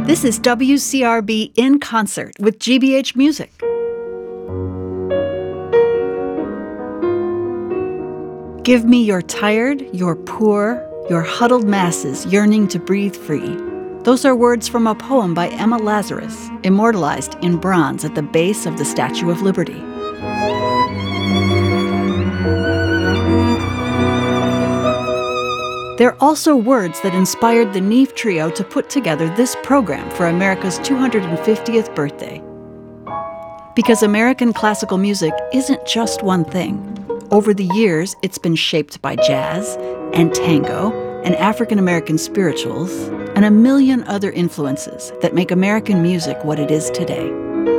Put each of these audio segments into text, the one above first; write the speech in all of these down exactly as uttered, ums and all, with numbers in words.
This is W C R B in concert with G B H Music. Give me your tired, your poor, your huddled masses yearning to breathe free. Those are words from a poem by Emma Lazarus, immortalized in bronze at the base of the Statue of Liberty. They're also words that inspired the Neve Trio to put together this program for America's two hundred fiftieth birthday. Because American classical music isn't just one thing. Over the years, it's been shaped by jazz and tango and African American spirituals and a million other influences that make American music what it is today.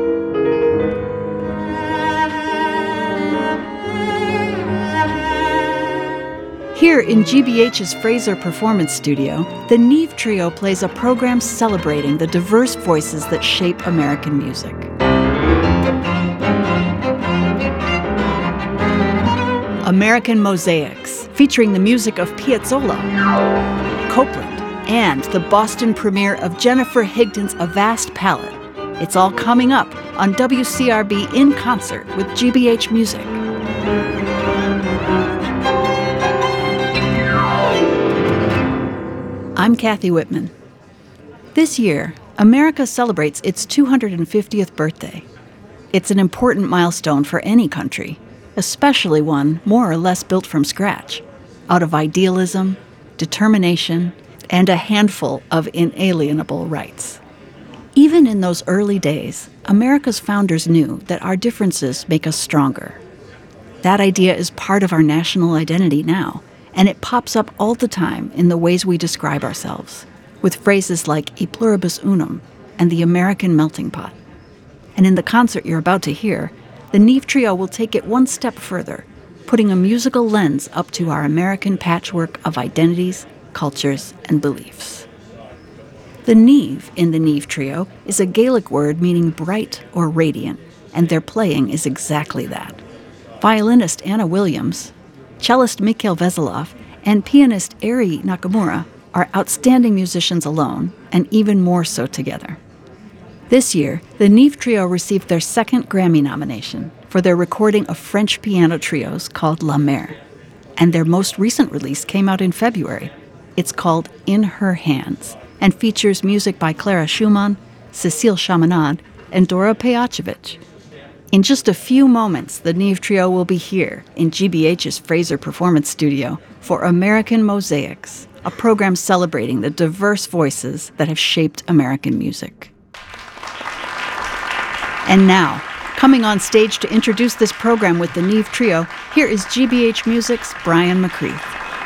Here in G B H's Fraser Performance Studio, the Neve Trio plays a program celebrating the diverse voices that shape American music. American Mosaics, featuring the music of Piazzolla, Copland, and the Boston premiere of Jennifer Higdon's A Vast Palette. It's all coming up on W C R B in concert with G B H Music. I'm Kathy Whitman. This year, America celebrates its two hundred fiftieth birthday. It's an important milestone for any country, especially one more or less built from scratch, out of idealism, determination, and a handful of inalienable rights. Even in those early days, America's founders knew that our differences make us stronger. That idea is part of our national identity now, and it pops up all the time in the ways we describe ourselves, with phrases like e pluribus unum and the American melting pot. And in the concert you're about to hear, the Neve Trio will take it one step further, putting a musical lens up to our American patchwork of identities, cultures, and beliefs. The Neve in the Neve Trio is a Gaelic word meaning bright or radiant, and their playing is exactly that. Violinist Anna Williams, cellist Mikhail Veselov, and pianist Eri Nakamura are outstanding musicians alone, and even more so together. This year, the Neve Trio received their second Grammy nomination for their recording of French piano trios called La Mer, and their most recent release came out in February. It's called In Her Hands, and features music by Clara Schumann, Cécile Chaminade, and Dora Pejacevic. In just a few moments, the Neve Trio will be here in G B H's Fraser Performance Studio for American Mosaics, a program celebrating the diverse voices that have shaped American music. And now, coming on stage to introduce this program with the Neve Trio, here is G B H Music's Brian McCreath.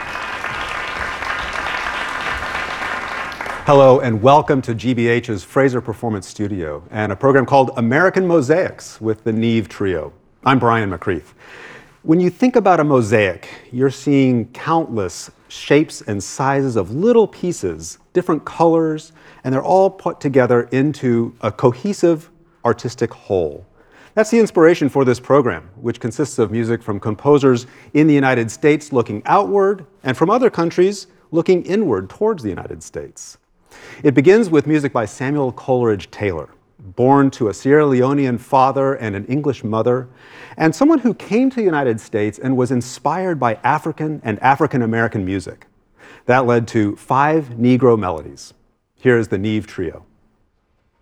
Hello and welcome to G B H's Fraser Performance Studio and a program called American Mosaics with the Neve Trio. I'm Brian McCreath. When you think about a mosaic, you're seeing countless shapes and sizes of little pieces, different colors, and they're all put together into a cohesive artistic whole. That's the inspiration for this program, which consists of music from composers in the United States looking outward and from other countries looking inward towards the United States. It begins with music by Samuel Coleridge Taylor, born to a Sierra Leonean father and an English mother, and someone who came to the United States and was inspired by African and African American music. That led to five Negro melodies. Here is the Neve Trio.